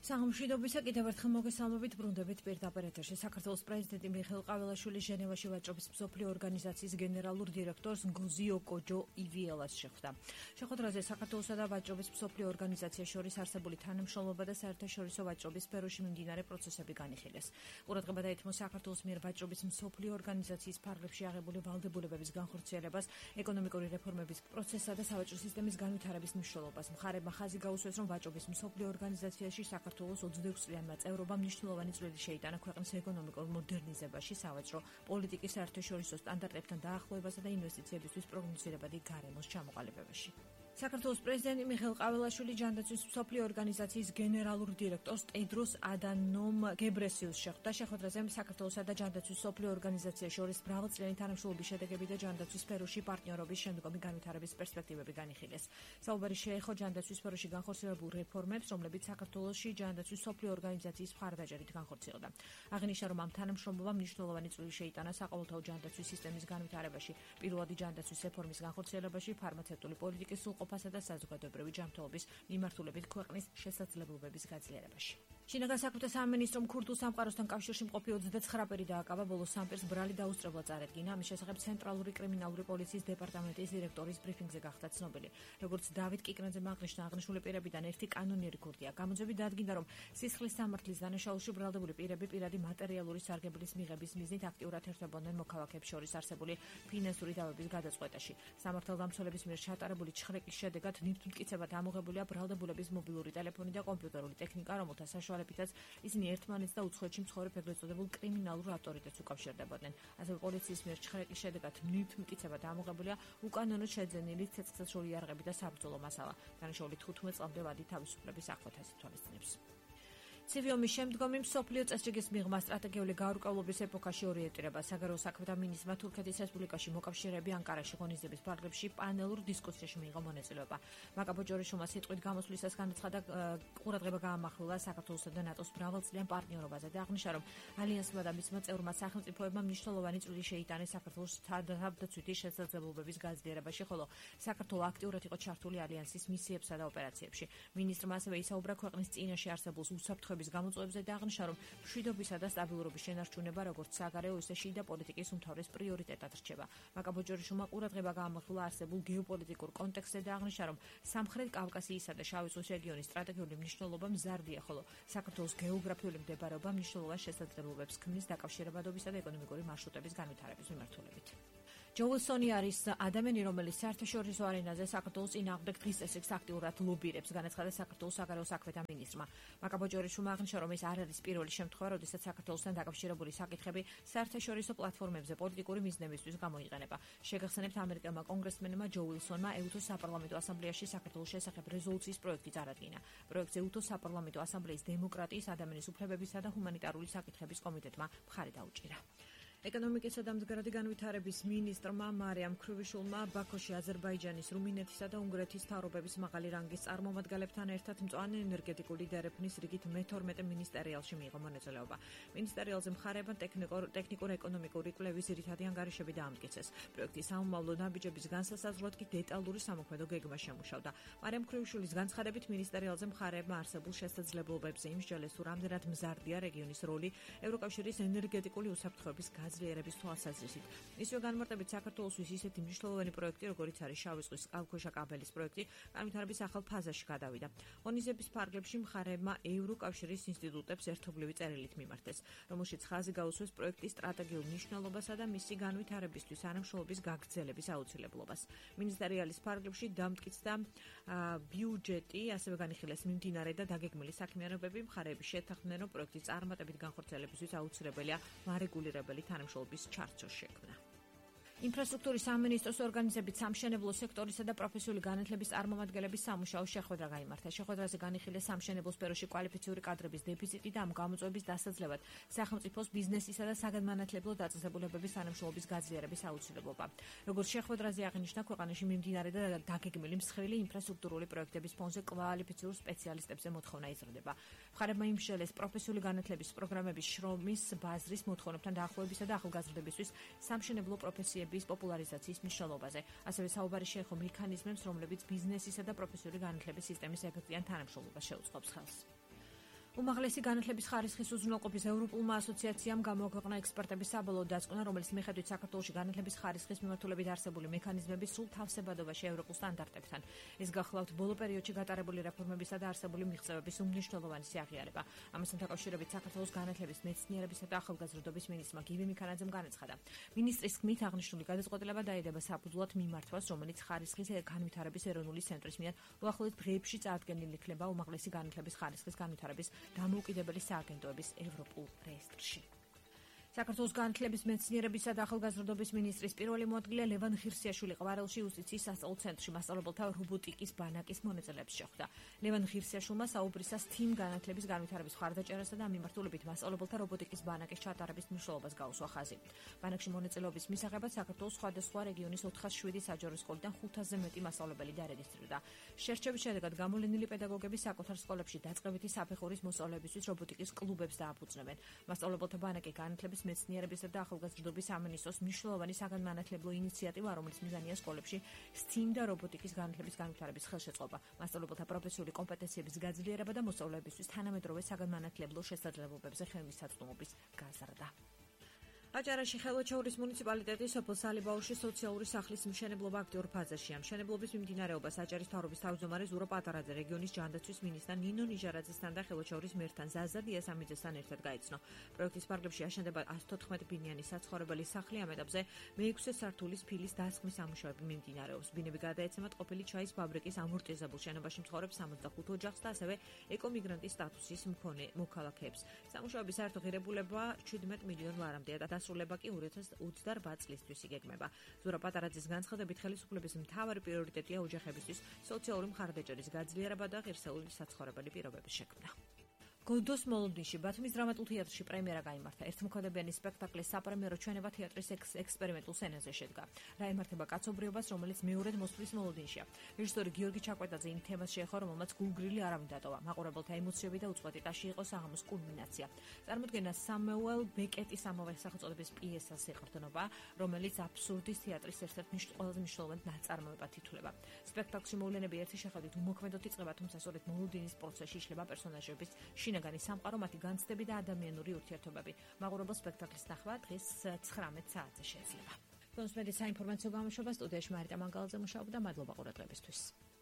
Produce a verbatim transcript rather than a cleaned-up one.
სამშვიდობისა კიდევ ერთხელ მოგესალმებით, ბრუნდებით პირდაპირ ეთერში. საქართველოს პრეზიდენტი მიხეილ ყაველაშვილი ჟენევაში ვაჭრობის მსოფლიო ორგანიზაციის გენერალურ დირექტორს ნგოზიო კოჯო ივილას შეხვდა. შეხვედრაზე საქართველოსა და ვაჭრობის მსოფლიო ორგანიზაციას შორის არსებული თანამშრომლობა და საერთაშორისო ვაჭრობის სფეროში მიმდინარე პროცესები განიხილეს. ყურადღება დაეთმო საქართველოს მიერ ვაჭრობის მსოფლიო ორგანიზაციის ფარგლებში აღებული ვალდებულებების განხორციელებას, ეკონომიკური რეფორმების პროცესსა და სავაჭრო სისტემის განვითარების მნიშვნელობას. მხარებმა ხაზი გაუსვეს, რომ ვაჭრობის მსოფლიო ორგანიზაციაში საქართველოს ოცდაექვსი წლიანმა წევრობამ მნიშვნელოვანი წვლილი შეიტანა ქვეყნის ეკონომიკურ მოდერნიზებაში, სავაჭრო პოლიტიკის საერთაშორისო სტანდარტებთან დაახლოებასა და ინვესტიციებისთვის პროგნოზირებადი გარემოს ჩამოყალიბებაში. საქართველოს პრეზიდენტი მიხეილ ყაველაშვილი ჯანდაცვის მსოფლიო ორგანიზაციის გენერალურ დირექტორს ტედროს ადანომ გებრესიუსს შეხვდა. შეხვედრაზე საქართველოსა და ჯანდაცვის მსოფლიო ორგანიზაციის შორის მრავალწლიანი თანამშრომლობის შედეგები და ჯანდაცვის სფეროში პარტნიორობის შემდგომი განვითარების პერსპექტივები განიხილეს. საუბარი შეეხო ჯანდაცვის სფეროში განხორციელებულ რეფორმებს, რომლებიც საქართველოში ჯანდაცვის მსოფლიო ორგანიზაციის მხარდაჭერით განხორციელდა. აღნიშნა, რომ ამ თანამშრომლობამ მნიშვნელოვანი წვლილი შეიტანა საყოველთაო ჯანდაცვის სისტემის განვითარებაში, პირველადი ჯანდაცვის რეფორმის განხორციელებაში, ფარმაცევტული პოლიტიკის სრულყოფასა და საზოგადოებრივი ჯანმრთელობის მიმართულებით ქვეყნის შესაძლებლობების გაძლიერებაში. შინაგან საქმეთა სამინისტრომ ქურთულ სამყაროსთან კავშირში მყოფი ოცდაცხრა პირი დააკავა, ბოლოს სამ პირს ბრალი დაუსწრებლა წარედგინა. ამის შესახებ ცენტრალური კრიმინალური პოლიციის დეპარტამენტის დირექტორის ბრიფინგზე გახდა ცნობილი. როგორც დავით კიკნაძემ აღნიშნა, აღნიშნული პირებიდან ერთი კანონიერი ქურდია. გამოძები დადგინდა, რომ სისხლის სამართლის დანაშაულში ბრალდებული პირები პირადი მატერიალური სარგებლის მიღების მიზნით აქტიურად ერთვებოდნენ მოქალაქეებს შორის არსებული ფინანსური დავების გადაწყვეტაში. სამართალდამცველების მიერ ჩატარებული ჩხრეკის შედეგად ნივთმტკიცებად ამოღებულია ბრალდებულების მობილური ტელეფონი და კომპიუტერული ტექნიკა, რომელთა საშუალებითაც ისინი ერთმანეთს და უცხოეთში მცხოვრებ ეგრეთ წოდებულ კრიმინალურ ავტორიტეტს უკავშირდებოდნენ. ასევე პოლიციის მიერ ჩხრეკის შედეგად ნივთმტკიცებად ამოღებულია უკანონოდ შეძენილი ცეცხლსასროლი იარაღები და საბრძოლო მასალა. დანაშაული თხუთმეტ წლამდე ვადი თავისუფლების აღკვეთას ითვალისწინებს. ცივი ომის შემდგომი მსოფლიო წესრიგის მიღმა სტრატეგიული გაურკვევლობის ეპოქაში ორიენტირება. საგარეო საქმეთა მინისტრმა თურქეთის რესპუბლიკაში მოკავშირეები ანკარაში ღონისძიების ფარგლებში პანელურ დისკუსიაში მიიღო მონაწილეობა. მაკაბოჯორიშვილმა სიტყვით გამოსვლისას განაცხადა, ყურადღება გაამახვილა საქართველოსა და ნატოს მრავალწლიან პარტნიორობაზე და აღნიშნა, რომ ალიანსმა და მისმა წევრმა სახელმწიფოებმა მნიშვნელოვანი წვლილი შეიტანეს საქართველოს თავდაცვითი შესაძლებლობების გაძლიერებაში, ხოლო საქართველო აქტიურად იყო ჩართული ალიანსის მისიებსა და ოპერაციებში. მინისტრმა ასევე ისაუბრა ქვეყნის წინაშე არსებულ უსაფრთხოების გამოწვევებზე და აღნიშნა, რომ მშვიდობისა და სტაბილურობის შენარჩუნება როგორც საგარეო, ისე შიდა პოლიტიკის უმთავრეს პრიორიტეტად რჩება. მაკაბოჯორიშვილმა ყურადღება გაამახვილა არსებულ გეოპოლიტიკურ კონტექსტზე და აღნიშნა, რომ სამხრეთ კავკასიისა და შავი ზღვის რეგიონის სტრატეგიული მნიშვნელობა მზარდია, ხოლო საქართველოს გეოგრაფიული მდებარეობა მნიშვნელოვან შესაძლებლობებს ქმნის დაკავშირებადობისა და ეკონომიკური მარშრუტების განვითარების მიმართულებით. ჯო უილსონი არის ადამიანი, რომელიც საერთაშორისო არენაზე საქართველოს წინააღმდეგ დღის წესრიგს აქტიურად ლობირებს, განაცხადა საქართველოს საგარეო საქმეთა მინისტრმა. მაკაბოჯორიშვილმა აღნიშნა, რომ ეს არ არის პირველი შემთხვევა, როდესაც საქართველოსთან დაკავშირებული საკითხები საერთაშორისო პლატფორმებზე პოლიტიკური მიზნებისთვის გამოიყენება. შეგახსენებთ, ამერიკელმა კონგრესმენმა ჯო უილსონმა ეუთოს საპარლამენტო ასამბლეაში საქართველოს შესახებ რეზოლუციის პროექტი წარადგინა. პროექტზე ეუთოს საპარლამენტო ასამბლეის დემოკრატიის, ადამიანის უფლებებისა და ჰუმანიტარული საკითხების კომიტეტმა მხარი დაუჭირა. ეკონომიკისა და მდგრადი განვითარების მინისტრმა მარიამ ქრუვიშულმა ბაქოში აზერბაიჯანის, რუმინეთისა და უნგრეთის მთავრობების მაღალი რანგის წარმომადგენლებთან ერთად მწვანე ენერგეტიკული დერეფნის რიგით მეთორმეტე მინისტერიალში მიიღო მონაწილეობა. მინისტერიალზე მხარებმა ტექნიკურ-ეკონომიკური კვლევის ძირითადი ანგარიშები დაამტკიცეს. პროექტის სამომავლო ნაბიჯების განსასაზღვრად კი დეტალური სამოქმედო გეგმა შემუშავდა. მარიამ ქრუვიშულის განცხადებით, მინისტერიალზე მხარებმა არსებულ შესაძლებლობებზე იმსჯელეს, თუ რამდენად მზარდია რეგიონის როლი ევროკავშირის ენერგეტიკული უსაფრთხოების ძლიერების თვალსაზრისით. ისევე განმარტებით საქართველოსთვის ისეთი მნიშვნელოვანი პროექტი, როგორიც არის შავი ზღვის წყალქვეშა კაბელის პროექტი, განვითარების ახალ ფაზაში გადავიდა. ღონისძიების ფარგლებში მხარებმა ევროკავშირის ინსტიტუტებს ერთობლივი წერილით მიმართეს, რომელშიც ხაზი გაუსვეს პროექტის სტრატეგიულ მნიშვნელობასა და მისი განვითარებისთვის თანამშრომლობის გაგრძელების აუცილებლობას. მინისტერიალის ფარგლებში დამტკიცდა ბიუჯეტი, ასევე განიხილეს მიმდინარე და დაგეგმილი საქმიანობები. მხარეები შეთანხმდნენ, რომ პროექტის წარმატებით განხორციელებისთვის აუცილებელია მარეგულირებელი თანამშრომლობის ჩარჩოს შექმნა. ინფრასტრუქტურის სამინისტროს ორგანიზებით სამშენებლო სექტორისა და პროფესიული განათლების წარმომადგენლების სამუშაო შეხვედრა გაიმართა. შეხვედრაზე განიხილეს სამშენებლო სფეროში კვალიფიციური კადრების დეფიციტი და ამ გამოწვევის დასაძლევად სახელმწიფოს ბიზნესისა და საგანმანათლებლო დაწესებულებების თანამშრომლობის გაძლიერების აუცილებლობა. როგორც შეხვედრაზე აღნიშნა, ქვეყანაში მიმდინარე და დაგეგმილი მსხვილი ინფრასტრუქტურული პროექტების ფონზე კვალიფიციურ სპეციალისტებზე მოთხოვნა იზრდება. მხარებმა იმსჯელეს პროფესიული განათლების პროგრამების შრომის ბაზრის მოთხოვნებთან დაახლოებისა და ახალგაზრდებისთვის სამშენებლო პროფესიების პოპულარიზაციის მნიშვნელობაზე. ასევე საუბარი შეეხო მექანიზმებს, რომლებიც ბიზნესისა და პროფესიული განათლების სისტემის ეფექტიან თანამშრომლობას შეუწყობს ხელს. უმაღლესი განათლების ხარისხის უზრუნველყოფის ევროპულმა ასოციაციამ გამოაქვეყნა ექსპერტების საბოლოო დაწყვეტა, რომელიც მიხედვით საქართველოში განათლების ხარისხის მიმართულებით არსებული მექანიზმების სრულ თავსებადობაში ევროპულ სტანდარტებთან. ეს გახლავთ ბოლო პერიოდში გატარებული რეფორმებისა და არსებული მიღწევების უმნიშვნელოვანესი აღიარება. ამასთან დაკავშირებით საქართველოს განათლების, მეცნიერებისა და ახალგაზრდობის მინისტრმა გივი მიქანაძემ განაცხადა. მინისტრის თქმით, აღნიშნული გადაწყვეტილება დაედება საფუძვლად მიმართვას, რომელიც ხარისხის განვითარების ეროვნული ცენტრის მიერ უახლოეს დღეებში წარდგენილი იქნება უმაღლესი განათლების ხარისხის განვითარების დამოუკიდებელი სააგენტოების ევროპულ რეესტრში. საქართველოს განათლების, მეცნიერებისა და ახალგაზრდობის მინისტრის პირველი მოადგილე ლევან ღირსიაშვილი ყვარელში იუსტიციის სასწავლო ცენტრში მასწავლებელთა რობოტიკის ბანაკის მონაწილეებს შეხვდა. ლევან ღირსიაშვილმა საუბრისას თიმ განათლების განვითარების მხარდაჭერასა და ამ მიმართულებით მასწავლებელთა რობოტიკის ბანაკის ჩატარების მნიშვნელობას გაუსვა ხაზი. ბანაკში მონაწილეობის მისაღებად საქართველოს სხვადასხვა რეგიონის ოთხას შვიდი საჯარო სკოლიდან ხუთასზე მეტი მასწავლებელი დარეგისტრირდა. შერჩევის შედეგად გამოვლენილი პედაგოგები საკუთარ სკოლებში დაწყებითი საფეხურის მოსწავლეებისთვის რობოტიკის კლუბებს დააფუძნებენ. მასწავლებელთა ბანაკი განათლების მეცნიერებისა და ახალგაზრდობის სამინისტროს მნიშვნელოვანი საგანმანათლებლო ინიციატივა, რომელიც მიზანია სკოლებში STEAM და რობოტიკის განათლების განვითარების ხელშეწყობა, მასწავლებელთა პროფესიული კომპეტენციების გაძლიერება და მოსწავლეებისთვის თანამედროვე საგანმანათლებლო შესაძლებლობებზე ხელმისაწვდომობის გაზრდა. აჭარაში ხელვაჩაურის მუნიციპალიტეტის სოფელ სალიბაურში სოციალური სახლის მშენებლობა აქტიურ ფაზაშია. მშენებლობის მიმდინარეობას აჭარის მთავრობის თავმჯდომარე ზურაბ პატარაძე, რეგიონის ჯანდაცვის მინისტრ ნინო ნიჟარაძესთან და ხელვაჩაურის მერთან ზაზა დიასამიძესთან ერთად გაიცნო. პროექტის ფარგლებში აშენდება ათს თოთხმეტი ბინიანი საცხოვრებელი სახლი, ამ ეტაპზე მეექვსე სართულის ფილის დასხმის სამუშაოები მიმდინარეობს. ბინები გადაეცემათ ყოფილი ჩაის ფაბრიკის ამორტიზებულ შენობაში მცხოვრებ სამოცდახუთ ოჯახს და ასევე ეკომიგრანტის სტატუსის მქონე მოქალაქეებს. სამუშაოების საერთო ღირებულება ჩვიდმეტ მილიონ ლარამდეა და დასრულება კი ორი ათას ოცდაარბა წლისთვის იგეგმება. ზურაბ პატარაძის განცხადებით, ხელისუფლების მთავარი პრიორიტეტია ოჯახებისთვის სოციალური მხარდაჭერის გაძლიერება და ღირსეული საცხოვრებელი პირობების შექმნა. გოდოს მოლოდინში ბათუმის დრამატულ თეატრში პრემიერა გაიმართა. ერთმოქმედებიანი სპექტაკლის საპრემიერო ჩვენება თეატრის ექსპერიმენტულ სცენაზე შედგა. რა ემართება კაცობრიობას, რომელიც მეორედ მოსვლის მოლოდინშია. რეჟისორი გიორგი ჩაკვეტაძე იმ თემას შეეხო, რომელმაც გულგრილი არავინ დატოვა. მაყურებელთა ემოციები და უწყვეტი ტაში იყო საღამოს კულმინაცია. წარმოდგენა სამუელ ბეკეტის ამავე სახელწოდების პიესას ეყრდნობა, რომელიც აბსურდის თეატრის ერთ-ერთ ყველაზე მნიშვნელოვან ნაწარმოებად ითვლება. სპექტაკლში მოვლენები ერთი შეხედვით უმოქმედოდ იწყება, თუმცა სწორედ მოლოდინის პროცესში იშლება პერსონაჟების შინაგანი სამყარო, მათი განცდები და ადამიანური ურთიერთობები. მაყურებელს სპექტაკლის ნახვა დღეს ცხრამეტ საათზე შეიძლება. კონსმედი საინფორმაციო გამოშვება სტუდიაში მარიტა მანგალაძე მუშაობდა. მადლობა ყურადღებისთვის.